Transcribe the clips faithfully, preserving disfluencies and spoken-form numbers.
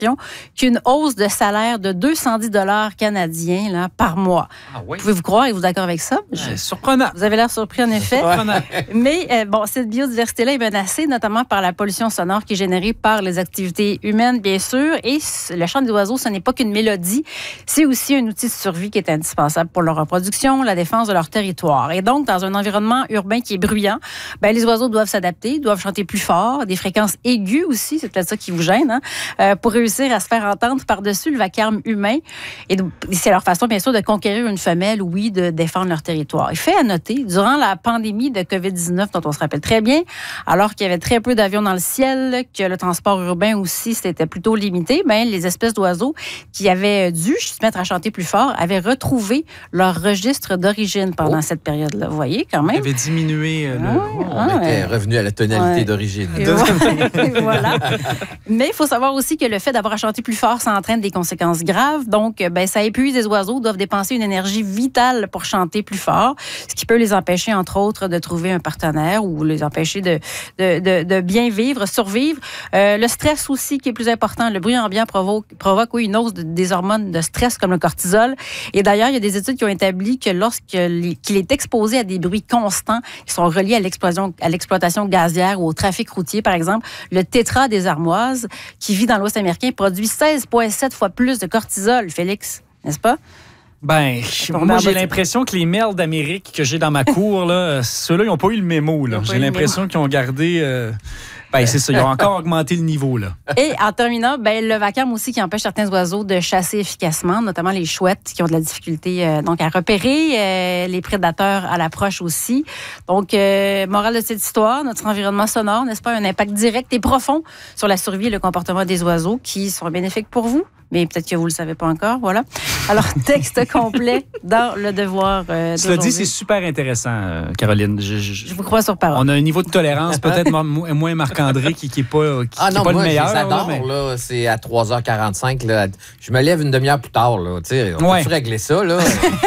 qu'une hausse de salaire de deux cent dix dollars canadiens là, par mois. Ah oui? Pouvez-vous croire, êtes-vous d'accord avec ça? C'est surprenant. Vous avez l'air surpris, en effet. Surprenant. Mais euh, bon, cette biodiversité-là est menacée, notamment par la pollution sonore qui est générée par les activités humaines, bien sûr. Et le chant des oiseaux, ce n'est pas qu'une mélodie, c'est aussi un outil de survie qui est indispensable pour leur reproduction, la défense de leur territoire. Et donc, dans un environnement urbain qui est bruyant, ben, les oiseaux doivent s'adapter, doivent chanter plus fort, des fréquences aiguës aussi, c'est peut-être ça qui vous gêne, hein, euh, pour réussir à se faire entendre par-dessus le vacarme humain. Et c'est leur façon, bien sûr, de conquérir une femelle, oui, de défendre leur territoire. Il fait à noter, durant la pandémie de covid dix-neuf, dont on se rappelle très bien, alors qu'il y avait très peu d'avions dans le ciel, que le transport urbain aussi, c'était plutôt limité, ben, les espèces d'oiseaux qui avaient dû se mettre à chanter plus fort avaient retrouvé leur registre d'origine pendant oh. cette période-là. Vous voyez, quand même. Il avait diminué. Euh, le... ah, on ah, était ouais. revenu à la tonalité ouais. d'origine. Et voilà. Mais il faut savoir aussi que le fait d'avoir à chanter plus fort, ça entraîne des conséquences graves. Donc, ben, ça épuise les oiseaux, doivent dépenser une énergie vitale pour chanter plus fort, ce qui peut les empêcher, entre autres, de trouver un partenaire ou les empêcher de, de, de, de bien vivre, survivre. Euh, le stress aussi, qui est plus important. Le bruit ambiant provoque, provoque oui, une hausse de, des hormones de stress comme le cortisol. Et d'ailleurs, il y a des études qui ont établi que lorsqu'il est exposé à des bruits constants qui sont reliés à l'exploitation, à l'exploitation gazière ou au trafic routier, par exemple, le tétra des armoises, qui vit dans l'Ouest américain, produit seize virgule sept fois plus de cortisol, Félix, n'est-ce pas? Ben, moi, j'ai l'impression que les merles d'Amérique que j'ai dans ma cour, là, ceux-là, ils n'ont pas eu le mémo. Là. J'ai l'impression qu'ils ont gardé... Euh... Ben, c'est ça, ils ont encore augmenté le niveau, là. Et en terminant, ben, le vacarme aussi qui empêche certains oiseaux de chasser efficacement, notamment les chouettes qui ont de la difficulté euh, donc à repérer, euh, les prédateurs à l'approche aussi. Donc, euh, morale de cette histoire, notre environnement sonore, n'est-ce pas, un impact direct et profond sur la survie et le comportement des oiseaux qui sont bénéfiques pour vous. Mais peut-être que vous ne le savez pas encore, voilà. Alors, texte complet dans Le Devoir euh, Cela dit, c'est super intéressant, euh, Caroline. Je, je, je vous crois sur parole. On a un niveau de tolérance peut-être moins Marc-André qui n'est pas, qui, ah non, qui est pas moi, le meilleur. Ah non, moi, j'adore, là, mais... c'est à trois heures quarante-cinq. Là. Je me lève une demi-heure plus tard, là. Tu sais, on ouais. peut régler ça, là.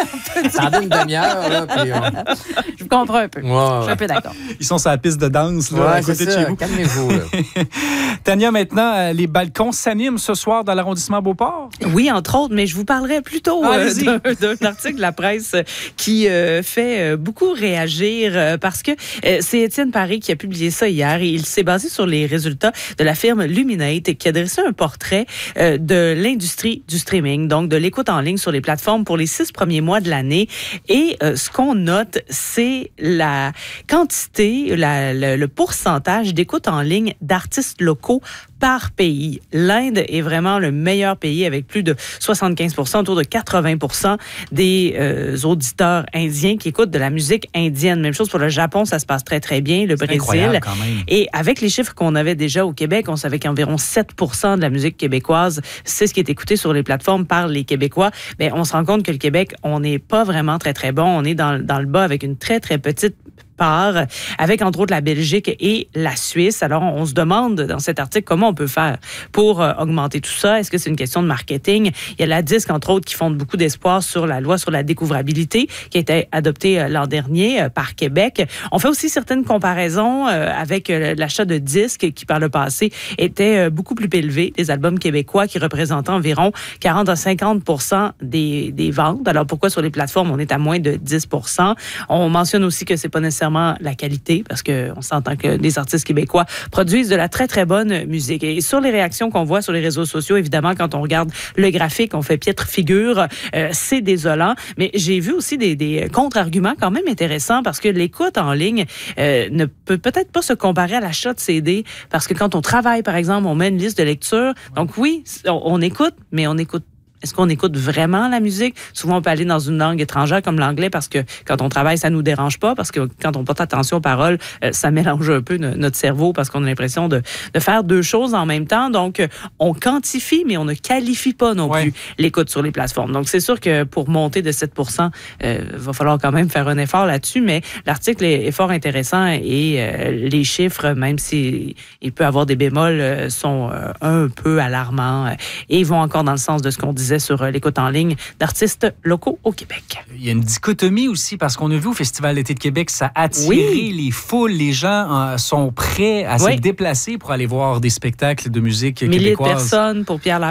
Ça donne une demi-heure, là, puis on... Je vous comprends un peu. Ouais, ouais. Je suis un peu d'accord. Ils sont sur la piste de danse, là, ouais, à côté de chez vous. Calmez-vous, là. Tania, maintenant, les balcons s'animent ce soir dans l'arrondissement Beauport? Oui, entre autres, mais je vous parlerai plutôt ah, euh, d'un, d'un article de la presse qui euh, fait euh, beaucoup réagir euh, parce que euh, c'est Étienne Paré qui a publié ça hier et il s'est basé sur les résultats de la firme Luminate qui a dressé un portrait euh, de l'industrie du streaming, donc de l'écoute en ligne sur les plateformes pour les six premiers mois de l'année. Et euh, ce qu'on note, c'est la quantité, la, le, le pourcentage d'écoute en ligne d'artistes locaux par pays. L'Inde est vraiment le meilleur pays avec plus de soixante-quinze pour cent, autour de quatre-vingts pour cent des euh, auditeurs indiens qui écoutent de la musique indienne. Même chose pour le Japon, ça se passe très, très bien. Le c'est Brésil. Quand même. Et avec les chiffres qu'on avait déjà au Québec, on savait qu'environ sept pour cent de la musique québécoise, c'est ce qui est écouté sur les plateformes par les Québécois. Bien, on se rend compte que le Québec, on n'est pas vraiment très, très bon. On est dans, dans le bas avec une très, très petite part, avec entre autres la Belgique et la Suisse. Alors, on se demande dans cet article comment on peut faire pour euh, augmenter tout ça. Est-ce que c'est une question de marketing? Il y a la DISC, entre autres, qui fonde beaucoup d'espoir sur la loi sur la découvrabilité qui a été adoptée euh, l'an dernier euh, par Québec. On fait aussi certaines comparaisons euh, avec euh, l'achat de disques qui, par le passé, était euh, beaucoup plus élevé. Des albums québécois qui représentaient environ quarante à cinquante pour cent des, des ventes. Alors, pourquoi sur les plateformes, on est à moins de dix pour cent? On mentionne aussi que c'est pas nécessairement la qualité, parce qu'on s'entend que les artistes québécois produisent de la très, très bonne musique. Et sur les réactions qu'on voit sur les réseaux sociaux, évidemment, quand on regarde le graphique, on fait piètre figure, euh, c'est désolant. Mais j'ai vu aussi des, des contre-arguments quand même intéressants, parce que l'écoute en ligne euh, ne peut peut-être pas se comparer à l'achat de C D, parce que quand on travaille, par exemple, on met une liste de lecture. Donc oui, on, on écoute, mais on écoute Est-ce qu'on écoute vraiment la musique? Souvent, on peut aller dans une langue étrangère comme l'anglais parce que quand on travaille, ça nous dérange pas parce que quand on porte attention aux paroles, euh, ça mélange un peu no- notre cerveau parce qu'on a l'impression de, de faire deux choses en même temps. Donc, euh, on quantifie, mais on ne qualifie pas non plus ouais. l'écoute sur les plateformes. Donc, c'est sûr que pour monter de sept pour cent, il euh, va falloir quand même faire un effort là-dessus, mais l'article est, est fort intéressant et euh, les chiffres, même s'il il peut avoir des bémols, euh, sont euh, un peu alarmants euh, et ils vont encore dans le sens de ce qu'on disait sur l'écoute en ligne d'artistes locaux au Québec. Il y a une dichotomie aussi, parce qu'on a vu au Festival d'été de Québec, ça a attiré oui. les foules. Les gens euh, sont prêts à oui. se déplacer pour aller voir des spectacles de musique Milliers québécoise. Milliers de personnes pour Pierre Laporte.